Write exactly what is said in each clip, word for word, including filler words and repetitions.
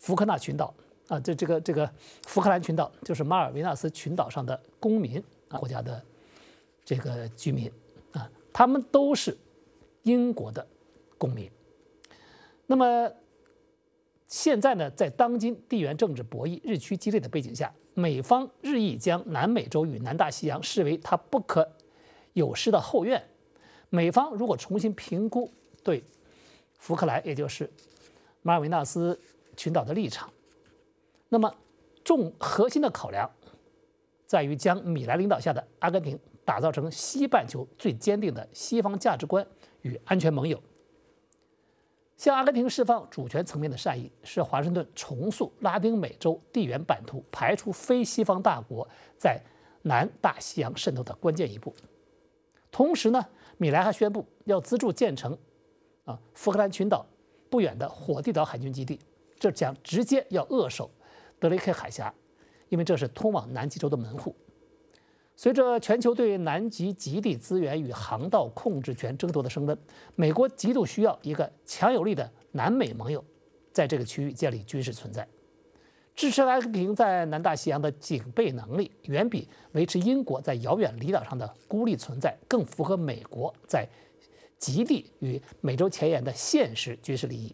福克纳群岛啊，这这个这个福克兰群岛就是马尔维纳斯群岛上的公民啊，国家的这个居民啊，他们都是英国的公民。那么现在呢，在当今地缘政治博弈日趋激烈的背景下，美方日益将南美洲与南大西洋视为它不可有失的后院。美方如果重新评估对福克兰，也就是马尔维纳斯群岛的立场，那么重核心的考量在于将米莱领导下的阿根廷打造成西半球最坚定的西方价值观与安全盟友。向阿根廷释放主权层面的善意，是华盛顿重塑拉丁美洲地缘版图、排除非西方大国在南大西洋渗透的关键一步。同时呢，米莱还宣布要资助建成啊福克兰群岛不远的火地岛海军基地，这将直接要扼守德雷克海峡，因为这是通往南极洲的门户。随着全球对南极极地资源与航道控制权争夺的升温，美国极度需要一个强有力的南美盟友，在这个区域建立军事存在。支持阿根廷在南大西洋的警备能力，远比维持英国在遥远离岛上的孤立存在更符合美国在极地与美洲前沿的现实军事利益。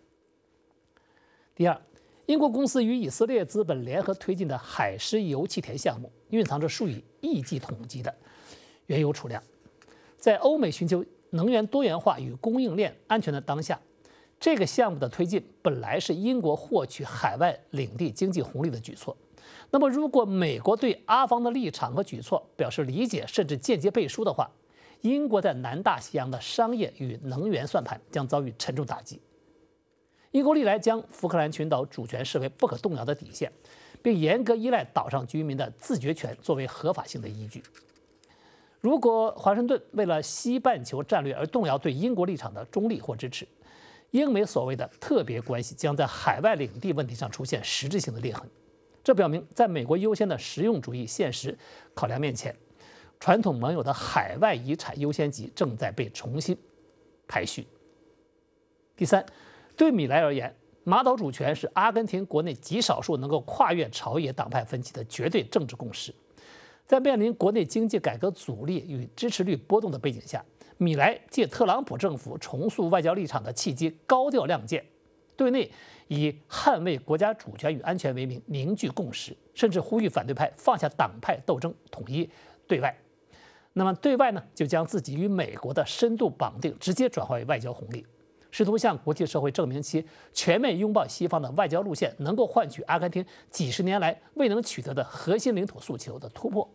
第二，英国公司与以色列资本联合推进的海狮油气田项目，蕴藏着数以亿计统计的原油储量。在欧美寻求能源多元化与供应链安全的当下，这个项目的推进本来是英国获取海外领地经济红利的举措。那么，如果美国对阿方的立场和举措表示理解，甚至间接背书的话，英国在南大西洋的商业与能源算盘将遭遇沉重打击。英国历来将福克兰群岛主权视为不可动摇的底线，并严格依赖岛上居民的自决权作为合法性的依据。如果华盛顿为了西半球战略而动摇对英国立场的中立或支持，英美所谓的特别关系将在海外领地问题上出现实质性的裂痕。这表明，在美国优先的实用主义现实考量面前，传统盟友的海外遗产优先级正在被重新排序。第三，对米莱而言，马岛主权是阿根廷国内极少数能够跨越朝野党派分歧的绝对政治共识。在面临国内经济改革阻力与支持率波动的背景下，米莱借特朗普政府重塑外交立场的契机高调亮剑，对内以捍卫国家主权与安全为名凝聚共识，甚至呼吁反对派放下党派斗争，统一对外。那么对外呢，就将自己与美国的深度绑定直接转化为外交红利，试图向国际社会证明其全面拥抱西方的外交路线能够换取阿根廷几十年来未能取得的核心领土诉求的突破。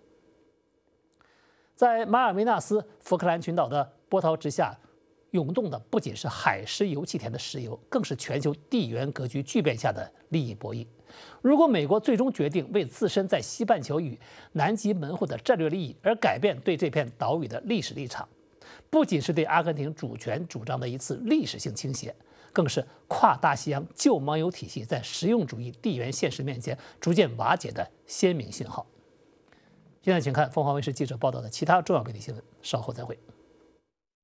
在马尔维纳斯福克兰群岛的波涛之下，涌动的不仅是海狮油气田的石油，更是全球地缘格局巨变下的利益博弈。如果美国最终决定为自身在西半球与南极门户的战略利益而改变对这片岛屿的历史立场，不仅是对阿根廷主权主张的一次历史性倾斜，更是跨大西洋旧盟友体系在实用主义地缘现实面前逐渐瓦解的鲜明信号。现在请看凤凰卫视记者报道的其他重要媒体新闻，稍后再会。